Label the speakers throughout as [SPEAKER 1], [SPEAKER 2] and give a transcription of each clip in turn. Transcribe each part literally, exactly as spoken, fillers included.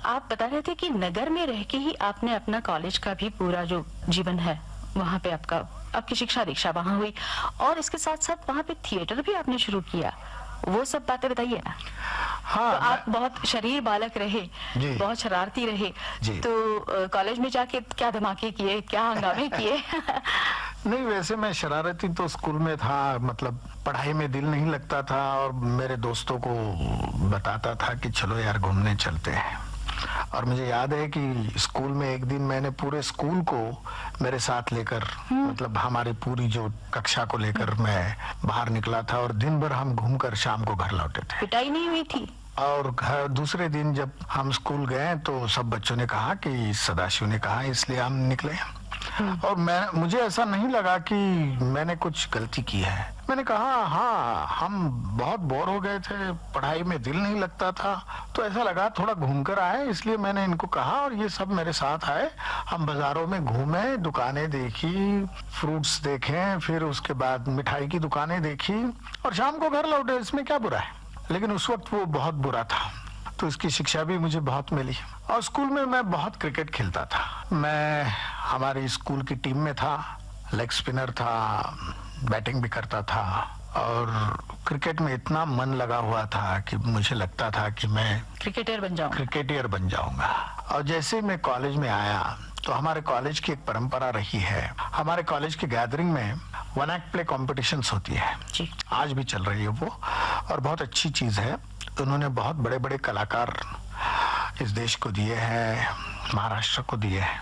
[SPEAKER 1] आप बता रहे थे कि नगर में रह के ही आपने अपना कॉलेज का भी पूरा जो जीवन है वहाँ पे आपका आपकी शिक्षा दीक्षा वहाँ हुई, और इसके साथ साथ वहाँ पे थिएटर भी आपने शुरू किया। वो सब बातें बताइए ना।
[SPEAKER 2] हाँ,
[SPEAKER 1] तो आप बहुत शरीर बालक रहे, बहुत शरारती रहे, तो कॉलेज में जाके क्या धमाके किए, क्या हंगामे किए?
[SPEAKER 2] नहीं, वैसे मैं शरारती तो स्कूल में था, मतलब पढ़ाई में दिल नहीं लगता था और मेरे दोस्तों को बताता था कि चलो यार घूमने चलते हैं। और मुझे याद है कि स्कूल में एक दिन मैंने पूरे स्कूल को मेरे साथ लेकर, मतलब हमारी पूरी जो कक्षा को लेकर मैं बाहर निकला था और दिन भर हम घूमकर शाम को घर लौटे थे।
[SPEAKER 1] पिटाई नहीं हुई थी?
[SPEAKER 2] और घर दूसरे दिन जब हम स्कूल गए तो सब बच्चों ने कहा कि सदाशिव ने कहा, इसलिए हम निकले। और मैं मुझे ऐसा नहीं लगा कि मैंने कुछ गलती की है। मैंने कहा हाँ, हम बहुत बोर हो गए थे, पढ़ाई में दिल नहीं लगता था, तो ऐसा लगा थोड़ा घूमकर आए, इसलिए मैंने इनको कहा और ये सब मेरे साथ आए। हम बाजारों में घूमे, दुकानें देखी, फ्रूट्स देखे, फिर उसके बाद मिठाई की दुकानें देखी और शाम को घर लौटे। इसमें क्या बुरा है? लेकिन उस वक्त वो बहुत बुरा था, तो इसकी शिक्षा भी मुझे बहुत मिली। और स्कूल में मैं बहुत क्रिकेट खेलता था। मैं हमारी स्कूल की टीम में था, लेग स्पिनर था, बैटिंग भी करता था और क्रिकेट में इतना मन लगा हुआ था कि मुझे लगता था कि मैं
[SPEAKER 1] क्रिकेटर बन जाऊंगा
[SPEAKER 2] क्रिकेटर बन जाऊंगा। और जैसे मैं कॉलेज में आया तो हमारे कॉलेज की एक परंपरा रही है, हमारे कॉलेज की गैदरिंग में वन एक्ट प्ले कॉम्पिटिशन्स होती है
[SPEAKER 1] जी।
[SPEAKER 2] आज भी चल रही है वो, और बहुत अच्छी चीज है। उन्होंने बहुत बड़े बड़े कलाकार इस देश को दिए हैं, महाराष्ट्र को दिए हैं।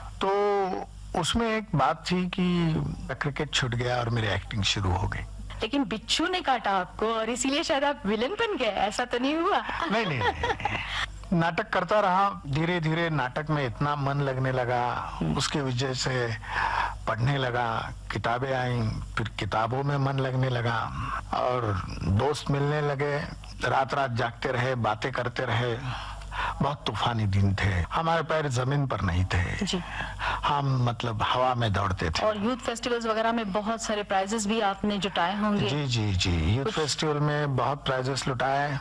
[SPEAKER 2] तो उसमें एक बात थी कि क्रिकेट छूट गया और मेरी एक्टिंग शुरू हो गई।
[SPEAKER 1] लेकिन बिच्छू ने काटा आपको और इसीलिए शायद आप विलन बन गए, ऐसा तो नहीं हुआ?
[SPEAKER 2] नहीं नहीं, नहीं। नाटक करता रहा, धीरे धीरे नाटक में इतना मन लगने लगा, उसके वजह से पढ़ने लगा, किताबें आई, फिर किताबों में मन लगने लगा और दोस्त मिलने लगे, रात रात जागते रहे, बातें करते रहे। बहुत तूफानी दिन थे, हमारे पैर जमीन पर नहीं थे
[SPEAKER 1] जी।
[SPEAKER 2] हम मतलब हवा में दौड़ते थे।
[SPEAKER 1] और यूथ फेस्टिवल्स वगैरह में बहुत सारे प्राइजेस भी आपने जुटाए होंगे?
[SPEAKER 2] जी जी जी, यूथ फेस्टिवल में बहुत प्राइजेस लुटाए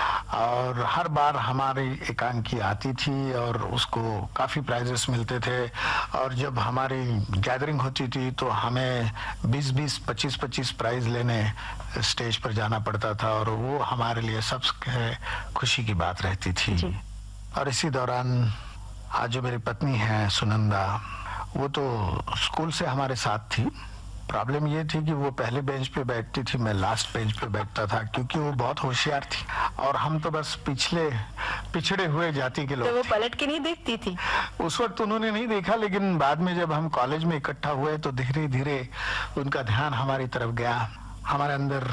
[SPEAKER 2] और हर बार हमारी एकांकी आती थी और उसको काफी प्राइजेस मिलते थे। और जब हमारी गैदरिंग होती थी तो हमें बीस बीस पच्चीस पच्चीस प्राइज लेने स्टेज पर जाना पड़ता था और वो हमारे लिए सबसे खुशी की बात रहती थी जी। और इसी दौरान आज जो मेरी पत्नी है सुनंदा, वो तो स्कूल से हमारे साथ थी। प्रॉब्लम ये थी कि वो पहले बेंच पे बैठती थी, मैं लास्ट बेंच पे बैठता था, क्योंकि वो बहुत होशियार थी और हम तो बस पिछले पिछड़े हुए जाति के लोग।
[SPEAKER 1] तो वो पलट के नहीं देखती थी?
[SPEAKER 2] उस वक्त उन्होंने नहीं देखा, लेकिन बाद में जब हम कॉलेज में इकट्ठा हुए तो धीरे धीरे उनका ध्यान हमारी तरफ गया। हमारे अंदर